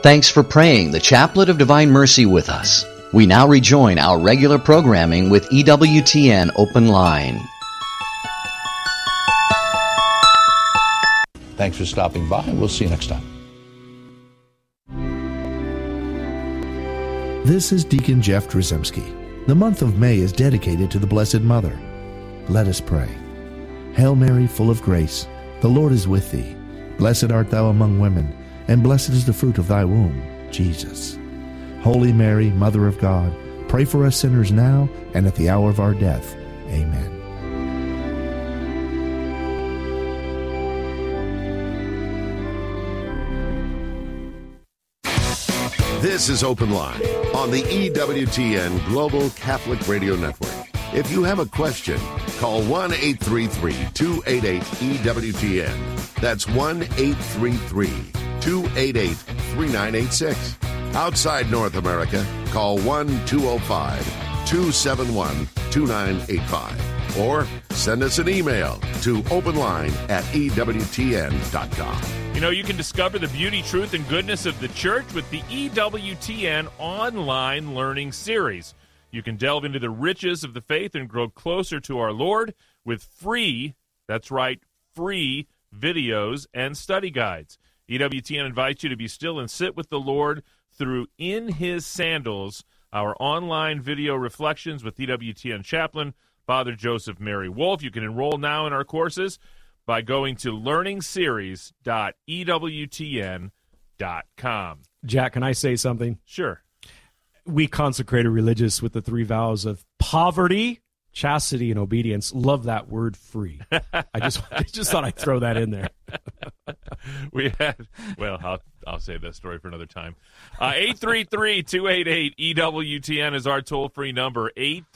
Thanks for praying the Chaplet of Divine Mercy with us. We now rejoin our regular programming with EWTN Open Line. Thanks for stopping by. We'll see you next time. This is Deacon Jeff Drzymski. The month of May is dedicated to the Blessed Mother. Let us pray. Hail Mary, full of grace, the Lord is with thee. Blessed art thou among women, and blessed is the fruit of thy womb, Jesus. Holy Mary, Mother of God, pray for us sinners now and at the hour of our death. Amen. This is Open Line on the EWTN Global Catholic Radio Network. If you have a question, call 1-833-288-EWTN. That's 1-833-288-3986. Outside North America, call 1-205-271-2985. Or send us an email to openline@EWTN.com. You know, you can discover the beauty, truth, and goodness of the church with the EWTN online learning series. You can delve into the riches of the faith and grow closer to our Lord with free, that's right, free videos and study guides. EWTN invites you to be still and sit with the Lord through In His Sandals, our online video reflections with EWTN chaplain, Father Joseph Mary Wolf. You can enroll now in our courses by going to learningseries.ewtn.com. Jack, can I say something? Sure. We consecrated religious with the 3 vows of poverty, chastity, and obedience. Love that word, free. I just thought I'd throw that in there. I'll save that story for another time. 833-288-EWTN is our toll-free number,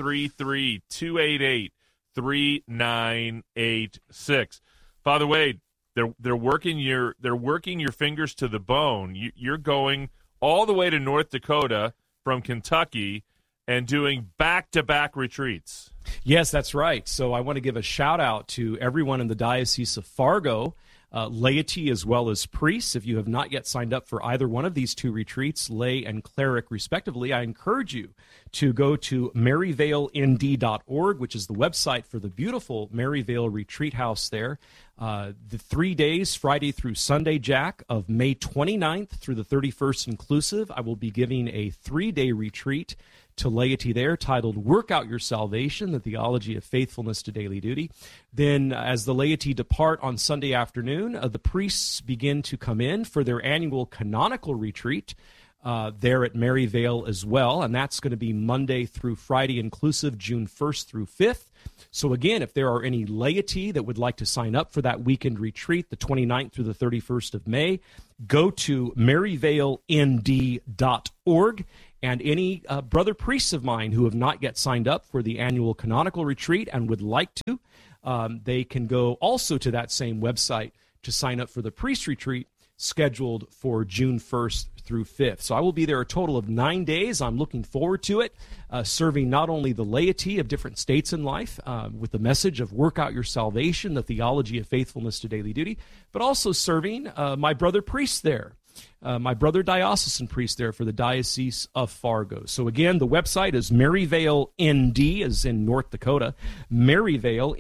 833-288-3986. Father Wade, they're working your fingers to the bone. You're going all the way to North Dakota from Kentucky and doing back-to-back retreats. Yes, that's right. So I want to give a shout-out to everyone in the Diocese of Fargo, laity as well as priests. If you have not yet signed up for either one of these 2 retreats, lay and cleric respectively, I encourage you to go to maryvalend.org, which is the website for the beautiful Maryvale Retreat House there. The 3 days, Friday through Sunday, Jack, of May 29th through the 31st inclusive, I will be giving a 3-day retreat to laity there titled Work Out Your Salvation, the Theology of Faithfulness to Daily Duty. Then as the laity depart on Sunday afternoon, the priests begin to come in for their annual canonical retreat there at Maryvale as well, and that's going to be Monday through Friday inclusive, June 1st through 5th. So again, if there are any laity that would like to sign up for that weekend retreat, the 29th through the 31st of May, go to maryvalend.org. And any brother priests of mine who have not yet signed up for the annual canonical retreat and would like to, they can go also to that same website to sign up for the priest retreat scheduled for June 1st through 5th. So I will be there a total of 9 days. I'm looking forward to it, serving not only the laity of different states in life with the message of work out your salvation, the theology of faithfulness to daily duty, but also serving my brother priests there. My brother diocesan priest there for the Diocese of Fargo. So again, the website is Maryvale ND, as in North Dakota. Maryvale,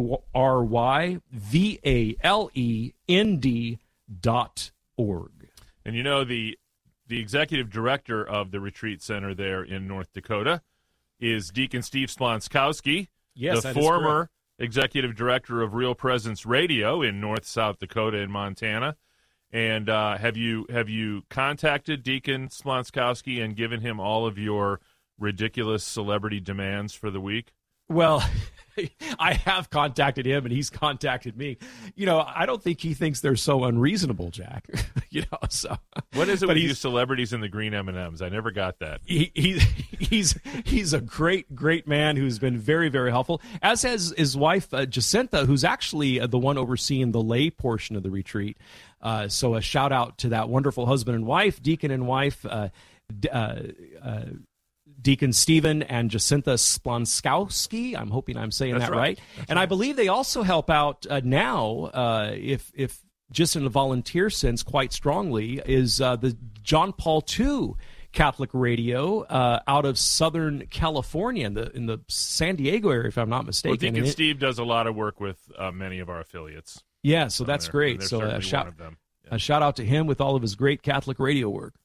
MaryValend.org. And you know, the executive director of the retreat center there in North Dakota is Deacon Steve Splonskowski, yes, the former executive director of Real Presence Radio in North, South Dakota and Montana. And have you contacted Deacon Splonskowski and given him all of your ridiculous celebrity demands for the week? Well, I have contacted him, and he's contacted me. You know, I don't think he thinks they're so unreasonable, Jack. So what is it with you celebrities in the green M&Ms? I never got that. He's a great man who's been very, very helpful, as has his wife, Jacinta, who's actually the one overseeing the lay portion of the retreat. So a shout-out to that wonderful husband and wife, deacon and wife, Deacon Stephen and Jacinta Splonskowski. I'm hoping I'm saying that right. That's and right. I believe they also help out now, if just in a volunteer sense, quite strongly, is the John Paul II Catholic Radio out of Southern California in the San Diego area, if I'm not mistaken. Well, Deacon Steve does a lot of work with many of our affiliates. Yeah, so that's great. So a shout out to him with all of his great Catholic radio work.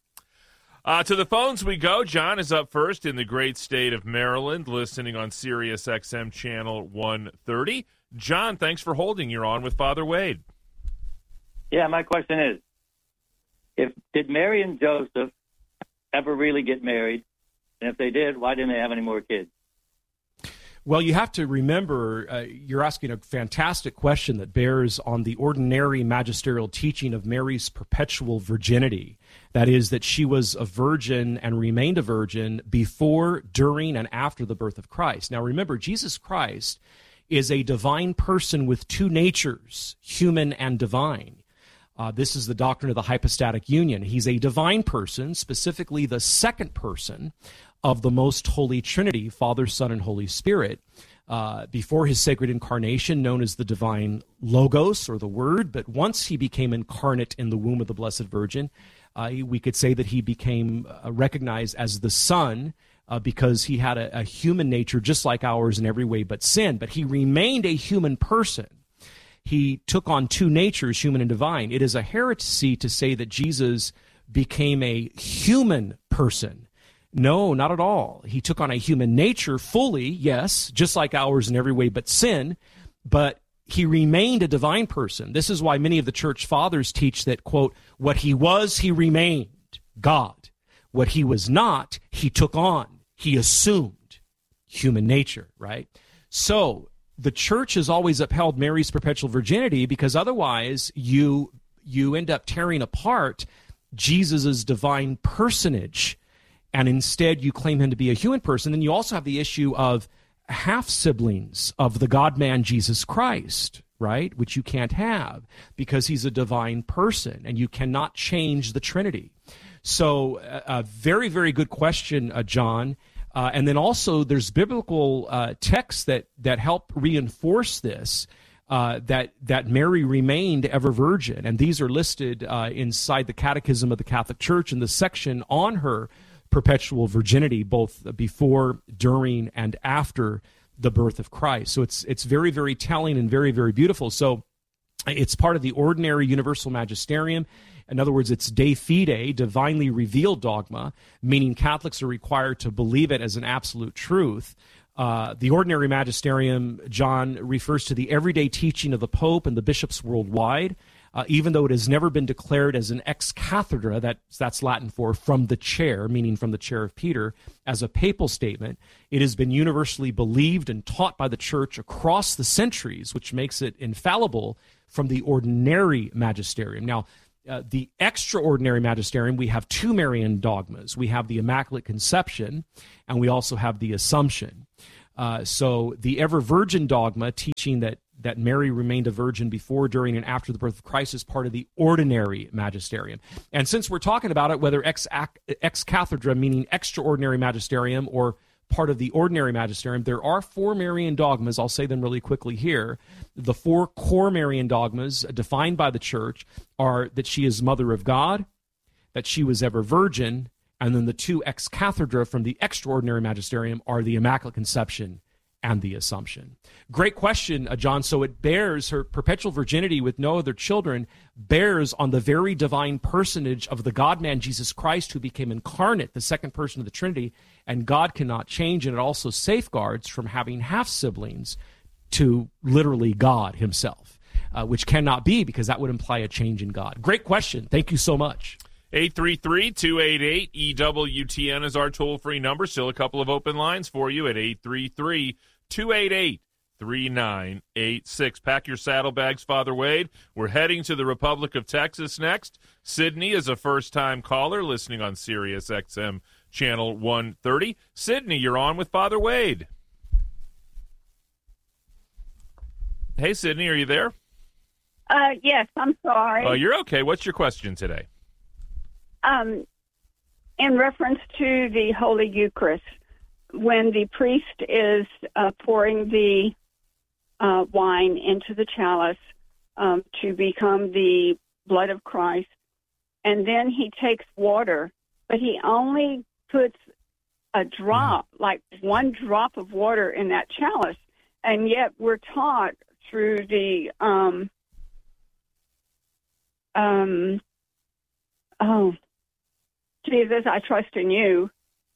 To the phones we go. John is up first in the great state of Maryland, listening on Sirius XM Channel 130. John, thanks for holding. You're on with Father Wade. Yeah, my question is, did Mary and Joseph ever really get married? And if they did, why didn't they have any more kids? Well, you have to remember, you're asking a fantastic question that bears on the ordinary magisterial teaching of Mary's perpetual virginity. That is, that she was a virgin and remained a virgin before, during, and after the birth of Christ. Now, remember, Jesus Christ is a divine person with two natures, human and divine. This is the doctrine of the hypostatic union. He's a divine person, specifically the second person of the most holy Trinity, Father, Son, and Holy Spirit, before his sacred incarnation, known as the divine Logos, or the Word. But once he became incarnate in the womb of the Blessed Virgin, we could say that he became recognized as the Son, because he had a human nature just like ours in every way but sin. But he remained a human person. He took on two natures, human and divine. It is a heresy to say that Jesus became a human person. No, not at all. He took on a human nature fully, yes, just like ours in every way but sin, but he remained a divine person. This is why many of the church fathers teach that, quote, what he was, he remained, God. What he was not, he took on. He assumed human nature, right? So the church has always upheld Mary's perpetual virginity because otherwise you end up tearing apart Jesus' divine personage, and instead you claim him to be a human person. Then you also have the issue of half-siblings of the God-man Jesus Christ, right, which you can't have because he's a divine person, and you cannot change the Trinity. So a very, very good question, John. And then also there's biblical texts that help reinforce this, that Mary remained ever virgin. And these are listed inside the Catechism of the Catholic Church in the section on her perpetual virginity, both before, during, and after the birth of Christ. So it's very, very telling and very, very beautiful. So it's part of the ordinary universal magisterium. In other words, it's de fide, divinely revealed dogma, meaning Catholics are required to believe it as an absolute truth. The ordinary magisterium, John, refers to the everyday teaching of the Pope and the bishops worldwide, even though it has never been declared as an ex cathedra, that's Latin for from the chair, meaning from the chair of Peter, as a papal statement. It has been universally believed and taught by the Church across the centuries, which makes it infallible from the ordinary magisterium. Now, the extraordinary magisterium, we have two Marian dogmas. We have the Immaculate Conception, and we also have the Assumption. So the ever-virgin dogma, teaching that Mary remained a virgin before, during, and after the birth of Christ, is part of the ordinary magisterium. And since we're talking about it, whether ex cathedra, meaning extraordinary magisterium, or part of the ordinary magisterium, there are four Marian dogmas. I'll say them really quickly here. The four core Marian dogmas defined by the Church are that she is Mother of God, that she was ever virgin, and then the two ex cathedra from the extraordinary magisterium are the Immaculate Conception and the Assumption. Great question, John. So it bears, her perpetual virginity with no other children bears on the very divine personage of the God-man Jesus Christ, who became incarnate, the second person of the Trinity, and God cannot change, and it also safeguards from having half-siblings to literally God himself, which cannot be, because that would imply a change in God. Great question. Thank you so much. 833-288-EWTN is our toll-free number. Still a couple of open lines for you at 833-288-3986. Pack your saddlebags, Father Wade. We're heading to the Republic of Texas next. Sydney is a first-time caller listening on Sirius XM Channel 130. Sydney, you're on with Father Wade. Hey, Sydney, are you there? Yes, I'm sorry. Oh, you're okay. What's your question today? In reference to the Holy Eucharist, when the priest is pouring the wine into the chalice, to become the blood of Christ. And then he takes water, but he only puts a drop, like one drop of water in that chalice. And yet we're taught through the, Jesus, I trust in you,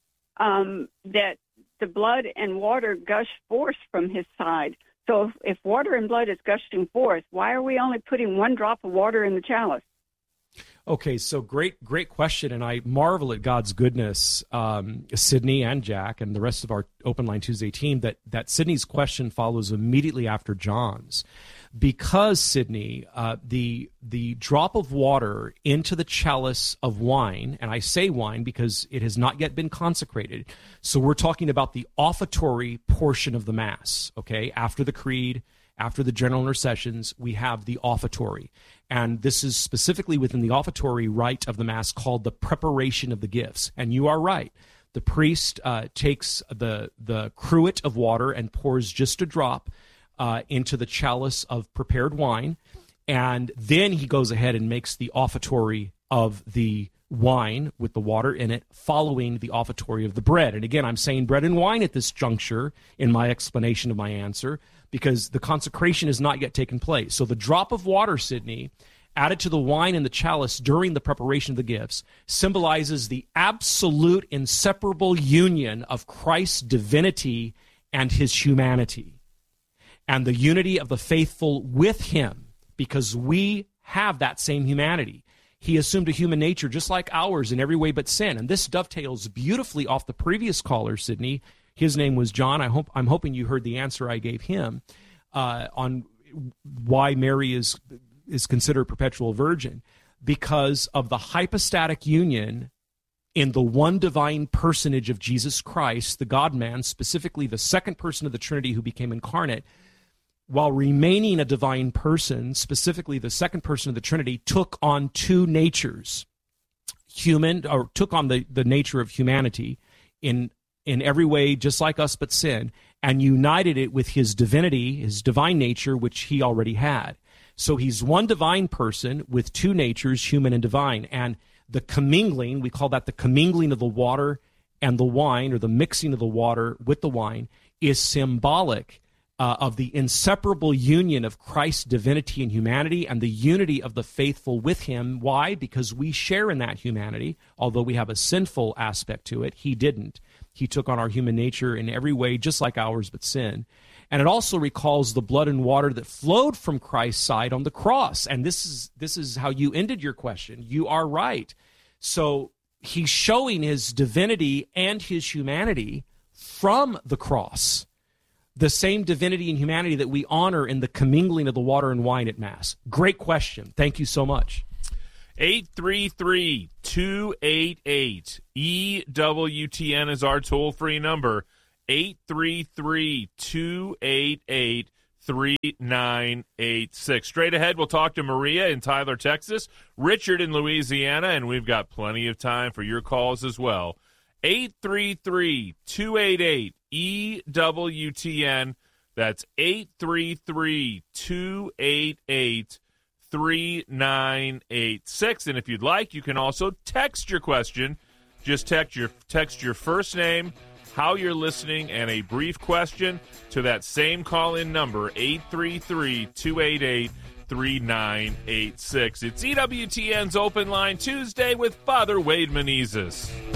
that the blood and water gush forth from his side. So if water and blood is gushing forth, why are we only putting one drop of water in the chalice? Okay, so great question, and I marvel at God's goodness, Sydney and Jack and the rest of our Open Line Tuesday team, that Sydney's question follows immediately after John's. Because, Sydney, the drop of water into the chalice of wine, and I say wine because it has not yet been consecrated, so we're talking about the offertory portion of the Mass, okay? After the Creed, after the general intercessions, we have the offertory. And this is specifically within the offertory rite of the Mass called the preparation of the gifts. And you are right. The priest takes the cruet of water and pours just a drop into the chalice of prepared wine. And then he goes ahead and makes the offertory of the wine with the water in it, following the offertory of the bread. And again, I'm saying bread and wine at this juncture in my explanation of my answer, because the consecration has not yet taken place. So the drop of water, Sydney, added to the wine in the chalice during the preparation of the gifts, symbolizes the absolute inseparable union of Christ's divinity and his humanity, and the unity of the faithful with him, because we have that same humanity. He assumed a human nature just like ours in every way but sin. And this dovetails beautifully off the previous caller, Sydney. His name was John. I'm hoping you heard the answer I gave him on why Mary is considered perpetual virgin, because of the hypostatic union in the one divine personage of Jesus Christ, the God-man, specifically the second person of the Trinity who became incarnate, while remaining a divine person, specifically the second person of the Trinity, took on two natures, took on the nature of humanity in every way, just like us, but sin, and united it with his divinity, his divine nature, which he already had. So he's one divine person with two natures, human and divine. And the commingling, we call that the commingling of the water and the wine, or the mixing of the water with the wine, is symbolic of the inseparable union of Christ's divinity and humanity, and the unity of the faithful with him. Why? Because we share in that humanity, although we have a sinful aspect to it. He didn't. He took on our human nature in every way, just like ours, but sin. And it also recalls the blood and water that flowed from Christ's side on the cross. And this is how you ended your question. You are right. So he's showing his divinity and his humanity from the cross, the same divinity and humanity that we honor in the commingling of the water and wine at Mass. Great question. Thank you so much. 833-288 EWTN is our toll-free number. 833-288-3986. Straight ahead, we'll talk to Maria in Tyler, Texas, Richard in Louisiana, and we've got plenty of time for your calls as well. 833-288-EWTN. That's 833-288-3986. And if you'd like, you can also text your question. Just text your first name, how you're listening, and a brief question to that same call-in number, 833-288-3986. It's EWTN's Open Line Tuesday with Father Wade Menezes.